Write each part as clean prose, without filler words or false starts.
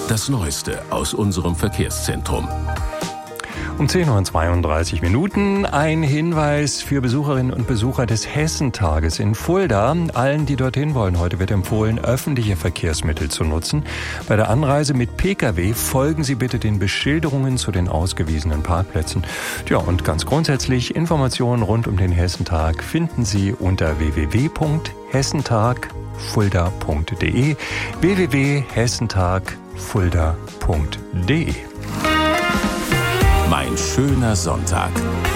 Das Neueste aus unserem Verkehrszentrum. Um 10:32 Uhr ein Hinweis für Besucherinnen und Besucher des Hessentages in Fulda. Allen, die dorthin wollen, heute wird empfohlen, öffentliche Verkehrsmittel zu nutzen. Bei der Anreise mit Pkw folgen Sie bitte den Beschilderungen zu den ausgewiesenen Parkplätzen. Ja, und ganz grundsätzlich Informationen rund um den Hessentag finden Sie unter www.hessentagfulda.de www.hessentagfulda.de. Mein schöner Sonntag.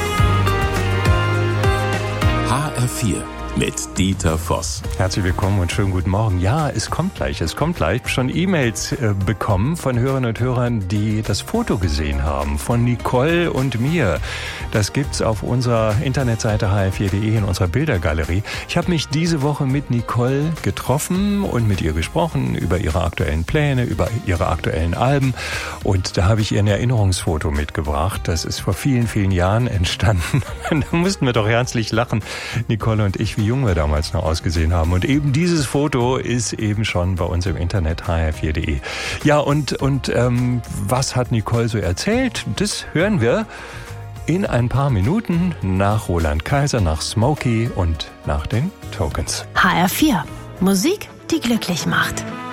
HR4 mit Dieter Voss. Herzlich willkommen und schönen guten Morgen. Ja, es kommt gleich. Schon E-Mails bekommen von Hörerinnen und Hörern, die das Foto gesehen haben von Nicole und mir. Das gibt's auf unserer Internetseite hr4.de in unserer Bildergalerie. Ich habe mich diese Woche mit Nicole getroffen und mit ihr gesprochen über ihre aktuellen Pläne, über ihre aktuellen Alben. Und da habe ich ihr ein Erinnerungsfoto mitgebracht. Das ist vor vielen, vielen Jahren entstanden. Da mussten wir doch herzlich lachen, Nicole und ich, wie jung wir damals noch ausgesehen haben. Und eben dieses Foto ist eben schon bei uns im Internet hr4.de. Ja, und was hat Nicole so erzählt? Das hören wir in ein paar Minuten nach Roland Kaiser, nach Smokey und nach den Tokens. HR4. Musik, die glücklich macht.